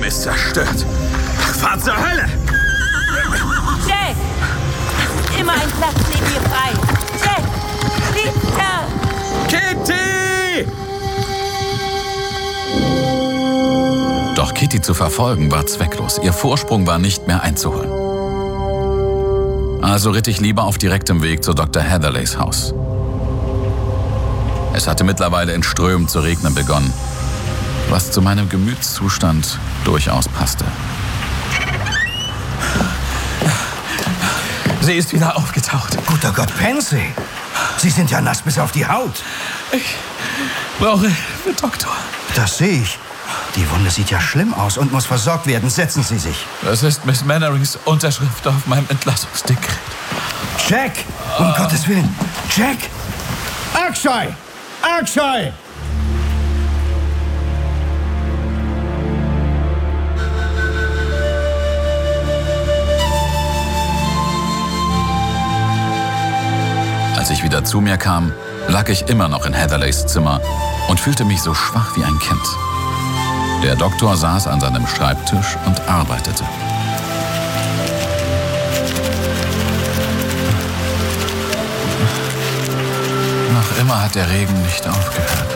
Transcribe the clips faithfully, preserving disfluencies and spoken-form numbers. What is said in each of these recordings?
ist zerstört. Fahr zur Hölle! Jack! Immer ein Platz neben mir frei. Jack! Peter! Kitty! Doch Kitty zu verfolgen war zwecklos. Ihr Vorsprung war nicht mehr einzuholen. Also ritt ich lieber auf direktem Weg zu Doktor Heatherleys Haus. Es hatte mittlerweile in Strömen zu regnen begonnen, was zu meinem Gemütszustand durchaus passte. Sie ist wieder aufgetaucht. Guter Gott, Pansy! Sie sind ja nass bis auf die Haut. Ich brauche Hilfe, Doktor. Das sehe ich. Die Wunde sieht ja schlimm aus und muss versorgt werden. Setzen Sie sich. Das ist Miss Mannerings Unterschrift auf meinem Entlassungsdekret. Jack! Um oh. Gottes Willen! Jack! Akshay! Akshay! Als ich wieder zu mir kam, lag ich immer noch in Heatherleys Zimmer und fühlte mich so schwach wie ein Kind. Der Doktor saß an seinem Schreibtisch und arbeitete. Noch immer hat der Regen nicht aufgehört.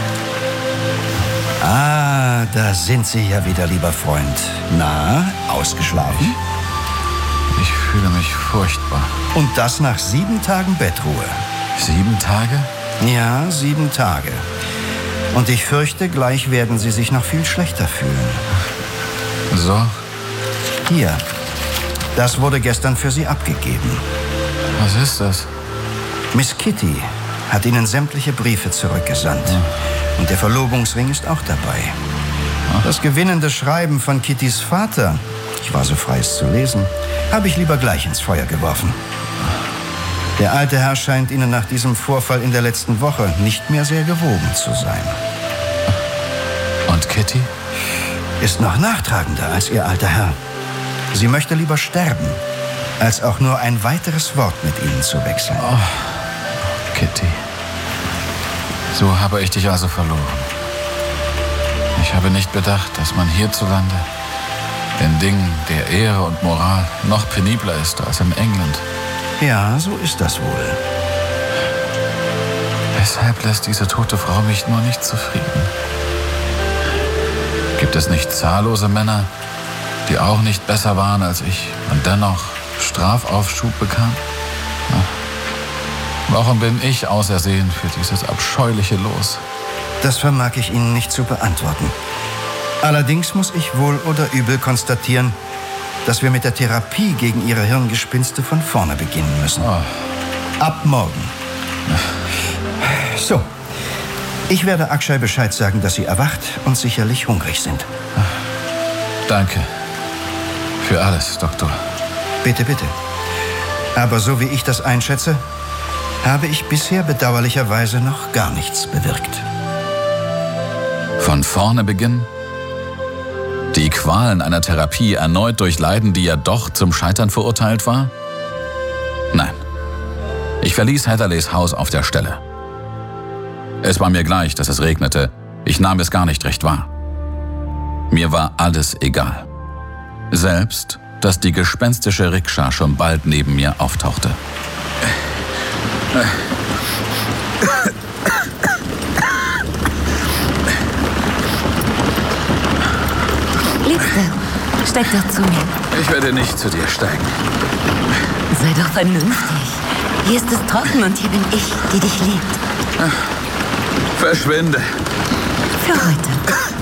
Ah, da sind Sie ja wieder, lieber Freund. Na, ausgeschlafen? Ich, ich fühle mich furchtbar. Und das nach sieben Tagen Bettruhe. Sieben Tage? Ja, sieben Tage. Und ich fürchte, gleich werden Sie sich noch viel schlechter fühlen. So? Hier. Das wurde gestern für Sie abgegeben. Was ist das? Miss Kitty hat Ihnen sämtliche Briefe zurückgesandt. Ja. Und der Verlobungsring ist auch dabei. Ach. Das gewinnende Schreiben von Kittys Vater, ich war so frei, es zu lesen, habe ich lieber gleich ins Feuer geworfen. Der alte Herr scheint Ihnen nach diesem Vorfall in der letzten Woche nicht mehr sehr gewogen zu sein. Und Kitty? Ist noch nachtragender als Ihr alter Herr. Sie möchte lieber sterben, als auch nur ein weiteres Wort mit Ihnen zu wechseln. Oh, Kitty. So habe ich dich also verloren. Ich habe nicht bedacht, dass man hierzulande in Dingen der Ehre und Moral noch penibler ist als in England. Ja, so ist das wohl. Weshalb lässt diese tote Frau mich nur nicht zufrieden? Gibt es nicht zahllose Männer, die auch nicht besser waren als ich und dennoch Strafaufschub bekamen? Warum bin ich ausersehen für dieses abscheuliche Los? Das vermag ich Ihnen nicht zu beantworten. Allerdings muss ich wohl oder übel konstatieren, dass wir mit der Therapie gegen Ihre Hirngespinste von vorne beginnen müssen. Oh. Ab morgen. So. Ich werde Akshay Bescheid sagen, dass Sie erwacht und sicherlich hungrig sind. Danke. Für alles, Doktor. Bitte, bitte. Aber so wie ich das einschätze, habe ich bisher bedauerlicherweise noch gar nichts bewirkt. Von vorne beginnen? Die Qualen einer Therapie erneut durchleiden, die ja doch zum Scheitern verurteilt war? Nein. Ich verließ Heatherleys Haus auf der Stelle. Es war mir gleich, dass es regnete. Ich nahm es gar nicht recht wahr. Mir war alles egal. Selbst, dass die gespenstische Rikscha schon bald neben mir auftauchte. Liebste, steig doch zu mir. Ich werde nicht zu dir steigen. Sei doch vernünftig. Hier ist es trocken und hier bin ich, die dich liebt. Verschwinde. Für heute.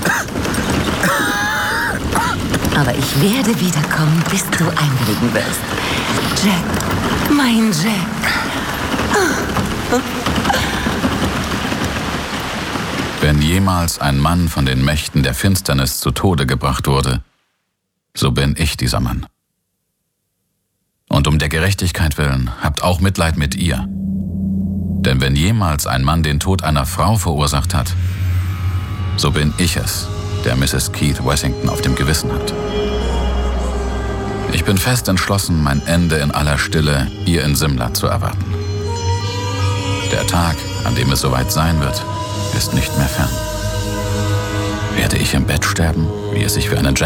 Aber ich werde wiederkommen, bis du einwilligen wirst. Jack, mein Jack. Wenn jemals ein Mann von den Mächten der Finsternis zu Tode gebracht wurde, so bin ich dieser Mann. Und um der Gerechtigkeit willen, habt auch Mitleid mit ihr. Denn wenn jemals ein Mann den Tod einer Frau verursacht hat, so bin ich es, der Misses Keith Wessington auf dem Gewissen hat. Ich bin fest entschlossen, mein Ende in aller Stille hier in Simla zu erwarten. Der Tag, an dem es soweit sein wird, ist nicht mehr fern. Werde ich im Bett sterben, wie es sich für einen